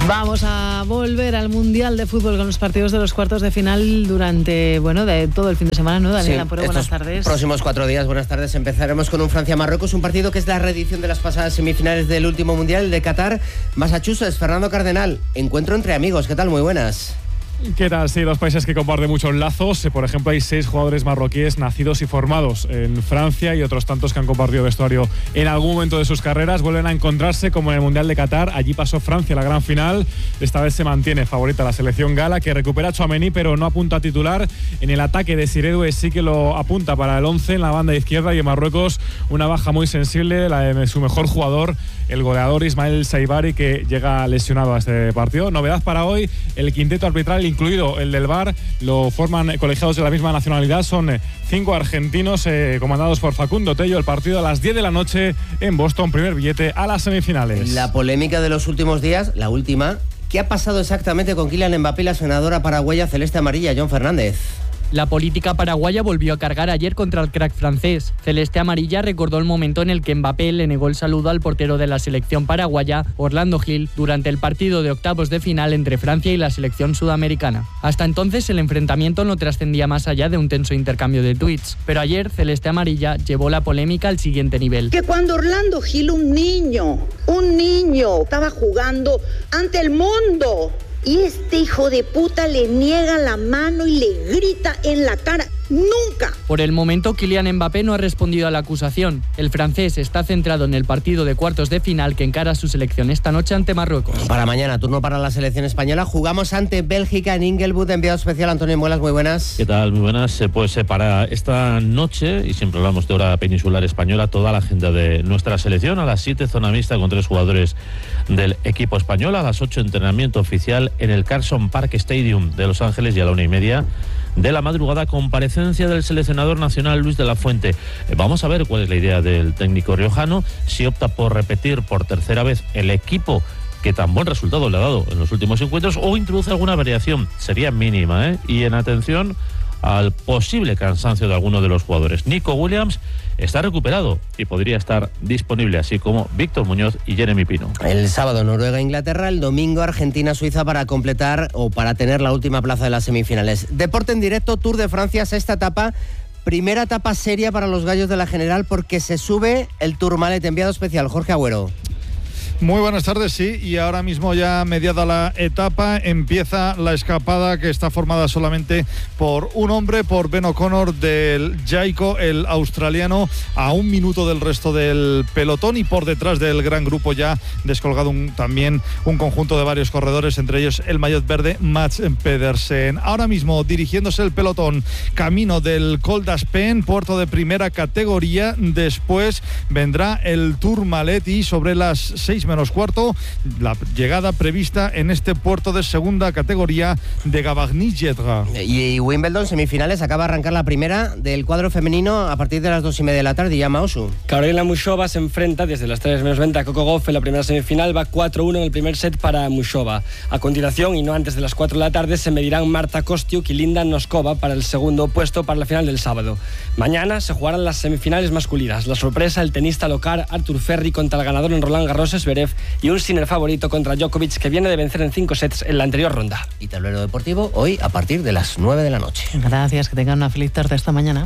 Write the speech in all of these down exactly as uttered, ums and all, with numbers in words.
Vamos a volver al Mundial de Fútbol con los partidos de los cuartos de final durante, bueno, de todo el fin de semana, ¿no? Daniel Sí, Amparo, buenas tardes. Próximos cuatro días, buenas tardes. Empezaremos con un Francia-Marruecos, un partido que es la reedición de las pasadas semifinales del último Mundial, el de Qatar. Massachusetts, Fernando Cardenal, encuentro entre amigos. ¿Qué tal? Muy buenas. ¿Qué tal? Sí, dos países que comparten muchos lazos. Por ejemplo, hay seis jugadores marroquíes nacidos y formados en Francia y otros tantos que han compartido vestuario en algún momento de sus carreras. Vuelven a encontrarse como en el Mundial de Qatar. Allí pasó Francia la gran final. Esta vez se mantiene favorita la selección gala, que recupera a Tchouaméni, pero no apunta a titular. En el ataque de Siredue sí que lo apunta para el once en la banda izquierda, y en Marruecos una baja muy sensible, la de su mejor jugador, el goleador Ismael Saibari, que llega lesionado a este partido. Novedad para hoy, el quinteto arbitral, incluido el del V A R, lo forman colegiados de la misma nacionalidad. Son cinco argentinos eh, comandados por Facundo Tello. El partido a las diez de la noche en Boston, primer billete a las semifinales. La polémica de los últimos días, la última, ¿qué ha pasado exactamente con Kylian Mbappé y la senadora paraguaya celeste amarilla, John Fernández? La política paraguaya volvió a cargar ayer contra el crack francés. Celeste Amarilla recordó el momento en el que Mbappé le negó el saludo al portero de la selección paraguaya, Orlando Gil, durante el partido de octavos de final entre Francia y la selección sudamericana. Hasta entonces el enfrentamiento no trascendía más allá de un tenso intercambio de tweets, pero ayer Celeste Amarilla llevó la polémica al siguiente nivel. Que cuando Orlando Gil, un niño, un niño, estaba jugando ante el mundo, y este hijo de puta le niega la mano y le grita en la cara. ¡Nunca! Por el momento, Kylian Mbappé no ha respondido a la acusación. El francés está centrado en el partido de cuartos de final que encara su selección esta noche ante Marruecos. Para mañana, turno para la selección española. Jugamos ante Bélgica en Inglewood. Enviado especial Antonio Muelas, muy buenas. ¿Qué tal? Muy buenas. Pues para esta noche, y siempre hablamos de hora peninsular española, toda la agenda de nuestra selección. A las siete, zona mixta con tres jugadores del equipo español. A las ocho, entrenamiento oficial en el Carson Park Stadium de Los Ángeles, y a la una y media de la madrugada, comparecencia del seleccionador nacional Luis de la Fuente. Eh, vamos a ver cuál es la idea del técnico riojano, si opta por repetir por tercera vez el equipo que tan buen resultado le ha dado en los últimos encuentros, o introduce alguna variación. Sería mínima, ¿eh? Y en atención al posible cansancio de alguno de los jugadores. Nico Williams está recuperado y podría estar disponible, así como Víctor Muñoz y Jeremy Pino. El sábado Noruega-Inglaterra, el domingo Argentina-Suiza para completar o para tener la última plaza de las semifinales. Deporte en directo, Tour de Francia, sexta etapa. Primera etapa seria para los gallos de la General, porque se sube el Tourmalet. Enviado especial, Jorge Agüero. Muy buenas tardes, sí, y ahora mismo ya mediada la etapa empieza la escapada, que está formada solamente por un hombre, por Ben O'Connor del Jayco, el australiano, a un minuto del resto del pelotón, y por detrás del gran grupo ya descolgado un, también un conjunto de varios corredores, entre ellos el maillot verde Mats Pedersen. Ahora mismo dirigiéndose el pelotón camino del Col d'Aspen, puerto de primera categoría. Después vendrá el Tourmalet, y sobre las seis menos cuarto la llegada prevista en este puerto de segunda categoría de Gavagny-Jedra. Y Wimbledon, semifinales, acaba de arrancar la primera del cuadro femenino a partir de las dos y media de la tarde. Llama Osu. Karolina Muchova se enfrenta desde las tres menos veinte a Coco Gauff en la primera semifinal. Va cuatro uno en el primer set para Muchova. A continuación, y no antes de las cuatro de la tarde, se medirán Marta Kostiuk y Linda Noskova para el segundo puesto para la final del sábado. Mañana se jugarán las semifinales masculinas. La sorpresa, el tenista local Artur Ferri contra el ganador en Roland Garros, Zverev, y un Sinner favorito contra Djokovic, que viene de vencer en cinco sets en la anterior ronda. Y tablero deportivo hoy a partir de las nueve de la noche. Gracias, que tengan una feliz tarde esta mañana.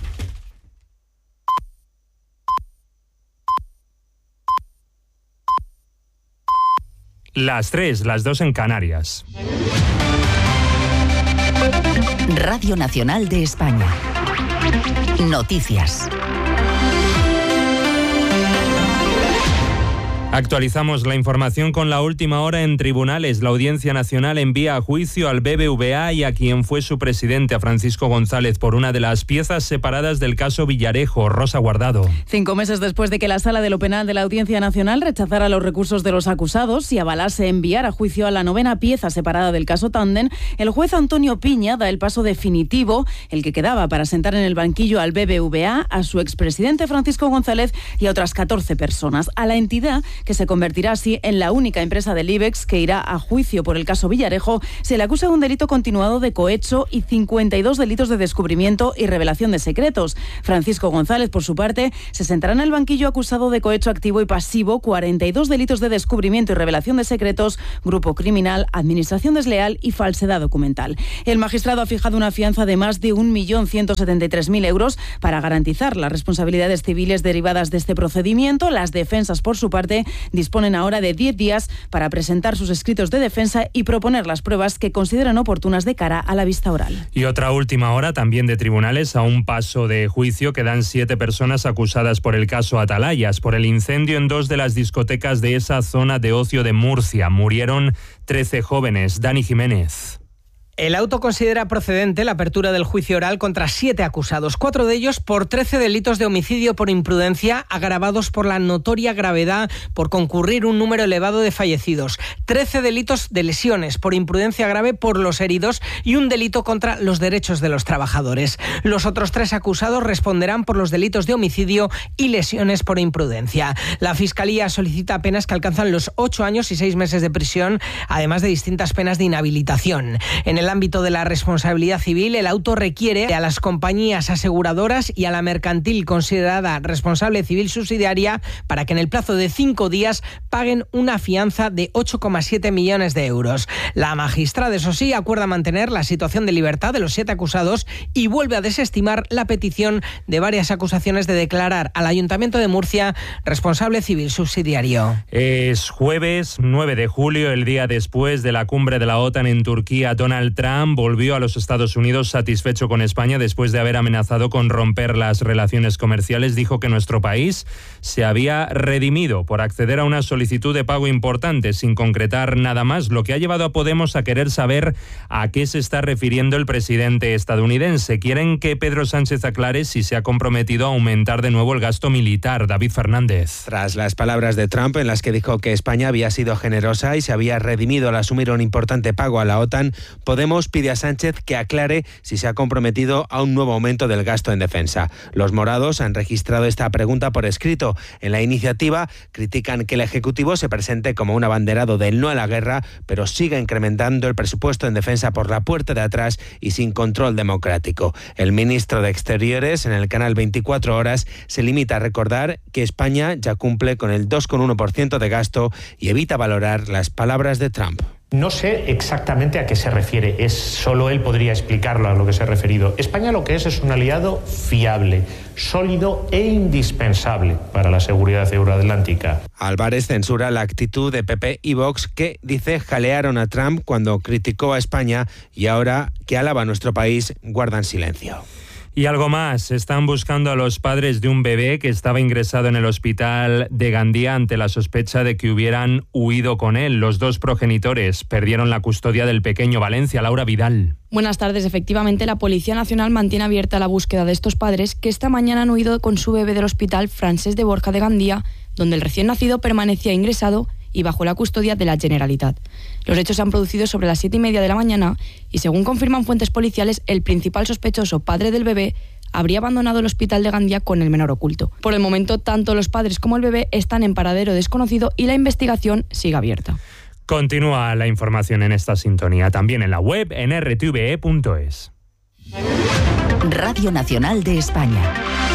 Las tres, las dos en Canarias. Radio Nacional de España. Noticias. Actualizamos la información con la última hora en tribunales. La Audiencia Nacional envía a juicio al B B V A y a quien fue su presidente, a Francisco González, por una de las piezas separadas del caso Villarejo. Rosa Guardado. Cinco meses después de que la Sala de lo Penal de la Audiencia Nacional rechazara los recursos de los acusados y avalase enviar a juicio a la novena pieza separada del caso Tandem, el juez Antonio Piña da el paso definitivo, el que quedaba para sentar en el banquillo al B B V A, a su expresidente Francisco González y a otras catorce personas. A la entidad, que se convertirá así en la única empresa del IBEX que irá a juicio por el caso Villarejo. Se le acusa de un delito continuado de cohecho y cincuenta y dos delitos de descubrimiento y revelación de secretos. Francisco González, por su parte, se sentará en el banquillo acusado de cohecho activo y pasivo, cuarenta y dos delitos de descubrimiento y revelación de secretos, grupo criminal, administración desleal y falsedad documental. El magistrado ha fijado una fianza de más de un millón ciento setenta y tres mil euros para garantizar las responsabilidades civiles derivadas de este procedimiento. Las defensas, por su parte, disponen ahora de diez días para presentar sus escritos de defensa y proponer las pruebas que consideran oportunas de cara a la vista oral. Y otra última hora también de tribunales. A un paso de juicio quedan siete personas acusadas por el caso Atalayas, por el incendio en dos de las discotecas de esa zona de ocio de Murcia. Murieron trece jóvenes. Dani Jiménez. El auto considera procedente la apertura del juicio oral contra siete acusados, cuatro de ellos por trece delitos de homicidio por imprudencia, agravados por la notoria gravedad por concurrir un número elevado de fallecidos, trece delitos de lesiones por imprudencia grave por los heridos y un delito contra los derechos de los trabajadores. Los otros tres acusados responderán por los delitos de homicidio y lesiones por imprudencia. La Fiscalía solicita penas que alcanzan los ocho años y seis meses de prisión, además de distintas penas de inhabilitación. En el ámbito de la responsabilidad civil, el auto requiere a las compañías aseguradoras y a la mercantil considerada responsable civil subsidiaria para que en el plazo de cinco días paguen una fianza de ocho coma siete millones de euros. La magistrada, eso sí, acuerda mantener la situación de libertad de los siete acusados y vuelve a desestimar la petición de varias acusaciones de declarar al Ayuntamiento de Murcia responsable civil subsidiario. Es jueves nueve de julio, el día después de la cumbre de la OTAN en Turquía. Donald Trump volvió a los Estados Unidos satisfecho con España después de haber amenazado con romper las relaciones comerciales. Dijo que nuestro país se había redimido por acceder a una solicitud de pago importante sin concretar nada más, lo que ha llevado a Podemos a querer saber a qué se está refiriendo el presidente estadounidense. Quieren que Pedro Sánchez aclare si se ha comprometido a aumentar de nuevo el gasto militar. David Fernández. Tras las palabras de Trump en las que dijo que España había sido generosa y se había redimido al asumir un importante pago a la OTAN, Podemos pide a Sánchez que aclare si se ha comprometido a un nuevo aumento del gasto en defensa. Los morados han registrado esta pregunta por escrito. En la iniciativa critican que el Ejecutivo se presente como un abanderado del no a la guerra, pero siga incrementando el presupuesto en defensa por la puerta de atrás y sin control democrático. El ministro de Exteriores, en el canal veinticuatro horas, se limita a recordar que España ya cumple con el dos coma uno por ciento de gasto y evita valorar las palabras de Trump. No sé exactamente a qué se refiere, es solo él podría explicarlo a lo que se ha referido. España lo que es es un aliado fiable, sólido e indispensable para la seguridad euroatlántica. Álvarez censura la actitud de P P y Vox que, dice, jalearon a Trump cuando criticó a España y ahora que alaba a nuestro país guardan silencio. Y algo más, están buscando a los padres de un bebé que estaba ingresado en el hospital de Gandía ante la sospecha de que hubieran huido con él. Los dos progenitores perdieron la custodia del pequeño. Valencia, Laura Vidal. Buenas tardes. Efectivamente, la Policía Nacional mantiene abierta la búsqueda de estos padres que esta mañana han huido con su bebé del hospital Francesc de Borja de Gandía, donde el recién nacido permanecía ingresado y bajo la custodia de la Generalitat. Los hechos se han producido sobre las siete y media de la mañana y, según confirman fuentes policiales, el principal sospechoso, padre del bebé, habría abandonado el hospital de Gandía con el menor oculto. Por el momento, tanto los padres como el bebé están en paradero desconocido y la investigación sigue abierta. Continúa la información en esta sintonía, también en la web en r t v e punto es. Radio Nacional de España.